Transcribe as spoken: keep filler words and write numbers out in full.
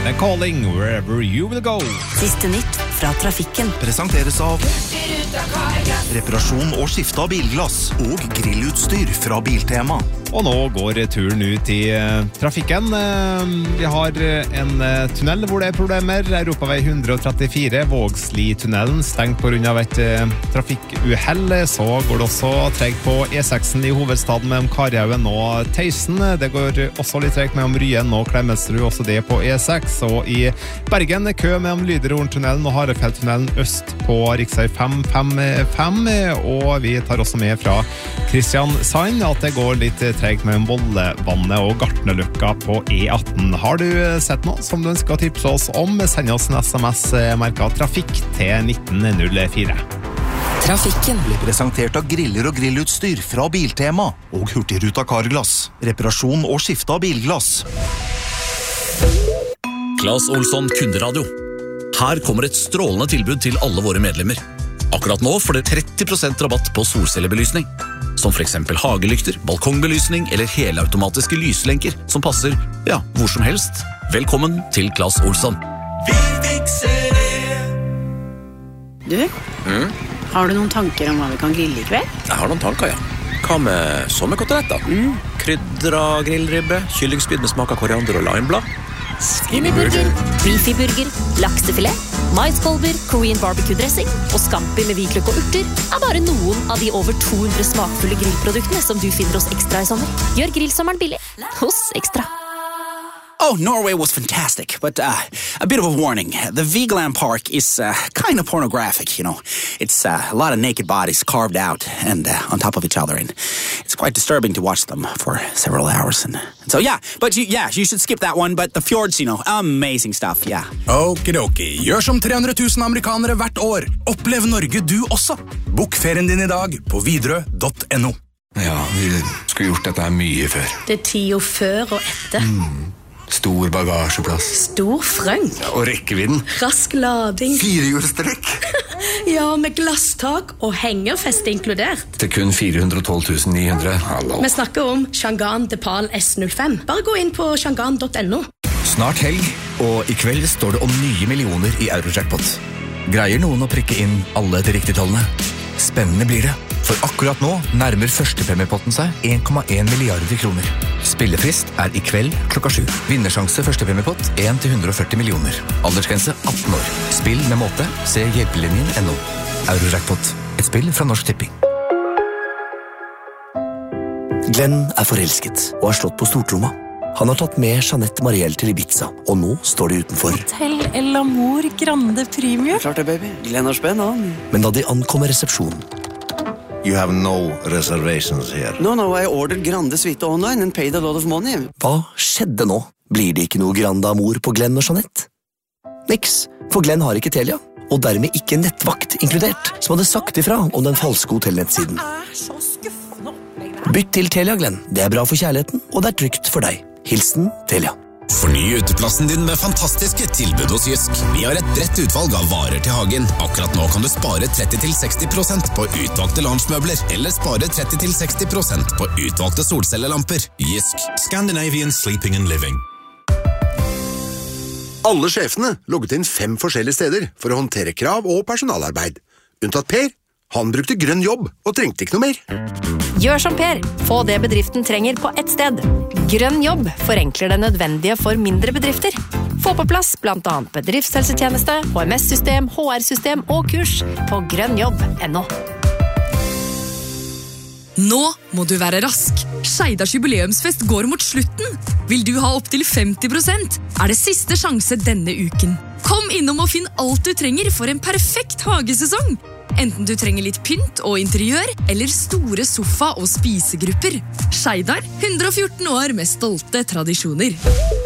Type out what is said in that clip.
The Calling, Wherever You Will Go. Siste nytt fra trafikken. Presenteres av reparasjon og skifte av bilglass og grillutstyr fra Biltema. Og nå går turen ut i uh, trafikken. Uh, vi har en uh, tunnel hvor det er problemer. Europavei one thirty-four, Vågsli-tunnelen, stengt på grunn av et uh, trafikkuhell. Så går det også tregt på E six i hovedstaden mellom Karjaugen og Teisen. Det går også litt tregt mellom Ryen og Klemetsrud, også det på E six. Og i Bergen kø mellom Lyderhorntunnelen og Harefjelltunnelen øst på riksvei fem fem fem. Og vi tar også med fra Kristiansand at det går litt tregt mellom Vollevannet og Gartnerløkka på E eighteen. Har du sett noe som du ønsker å tipse oss om? Send oss en sms merket trafikk til nitten null fire. Trafikken Blir presentert av griller og grillutstyr fra Biltema og Hurtigruta Carglass. Reparasjon og skifte av bilglass. Claes Olsson Kunderadio. Her kommer et strålende tilbud til alle våre medlemmer. Akkurat nå får dere tretti prosent rabatt på solcellebelysning. Som for eksempel hagelykter, balkongbelysning eller helautomatiske lyslenker som passer, ja, hvor som helst. Velkommen til Claes Olsson. Vi fikser det! Du, Mm? har du noen tanker om hva vi kan grille i kveld? Jeg har noen tanker, ja. Hva med sommerkoteletter? Mm. Krydra grillribbe, kyllingspyd med smak av koriander og limeblad. Skinnyburger, beefyburger, laksefilet, maiskolber, Korean barbecue-dressing og scampi med hvitløk og urter er bare noen av de over two hundred smakfulle grillproduktene som du finner hos Ekstra i sommer. Gjør grillsommeren billig hos Ekstra. Oh, Norway was fantastic, but uh, a bit of a warning. The Vigeland Park is uh, kind of pornographic, you know. It's uh, a lot of naked bodies carved out and uh, on top of each other, and it's quite disturbing to watch them for several hours. And, and so, yeah, but you, yeah, you should skip that one, but the fjords, you know, amazing stuff, yeah. Okidoki, gjør som three hundred thousand amerikanere hvert år. Opplev Norge du også. Bok ferien din i dag på widerøe dot no. Ja, vi skulle gjort dette her mye før. Det er tida før og etter. Mm. Stor bagasjeplass. Stor frøng. Ja, og rekkevidden. Rask lading. Firehjulstrekk. Ja, med glasstak og hengerfeste inkludert. Til kun fire hundre og tolv tusen ni hundre. Hallo. Vi snakker om Shangan Depal S null five. Bare gå inn på shangan dot no. Snart helg, og i kveld står det om nye millioner i Eurojackpot. Greier noen å prikke inn alle de riktige tallene? Spennende blir det, for akkurat nå nærmer førstepremiepotten seg one komma one milliarder kroner. Spillefrist er i kveld klokka sju. Vinnersjanse førstepremiepott one til one hundred forty millioner. Aldersgrense eighteen år. Spill med måte. Se hjelpelinjen no. Eurojackpot. Et spill fra Norsk Tipping. Glenn er forelsket og har slått på stortromma. Han har tatt med Jeanette Marielle til Ibiza, og nå står de utenfor. Hotel El Amor Grande Premium. Klart det, baby. Glenn har spenn, han. Men da de ankommer resepsjonen, You have no reservations here. No, no, I ordered Grande Suite online and paid a lot of money. hva skjedde nå? Blir det ikke noe Grande Amor på Glenn og Jeanette? Niks, for Glenn har ikke Telia, og dermed ikke nettvakt inkludert, som hadde sagt ifra om den falske hotellnettsiden. Bytt til Telia, Glenn. Det er bra for kjærligheten, og det er trygt for deg. Hilsen Telia. Forny uteplassen din med fantastiske tilbud hos Jysk. Vi har et bredt utvalg av varer til hagen. Akkurat nå kan du spare thirty til sixty percent på utvalgte loungemøbler, eller spare thirty til sixty percent på utvalgte solcellelamper. Jysk. Scandinavian Sleeping and Living. Alle sjefene logget inn fem forskjellige steder for å håndtere krav og personalarbeid. Unntatt Per. Han brukte grønn jobb og trengte ikke noe mer. Gjør som Per. Få det bedriften trenger på ett sted. Grønn jobb forenkler det nødvendige for mindre bedrifter. Få på plass blant annet bedriftshelsetjeneste, H M S-system, H R-system og kurs på grønnjobb punktum no. Nå må du være rask. Skeidars jubileumsfest går mot slutten. Vil du ha opp til femti prosent? Er det siste sjanse denne uken. Kom innom og finn alt du trenger for en perfekt hagesesong. Enten du trenger litt pynt og interiør, eller store sofa- og spisegrupper. Skeidar, one hundred fourteen år med stolte tradisjoner.